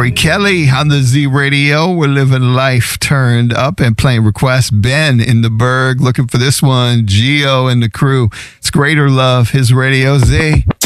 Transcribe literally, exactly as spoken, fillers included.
Tori Kelly on the Z Radio. We're living life turned up and playing requests. Ben in the Berg looking for this one. Geo and the crew. It's Greater Love, his Radio Z.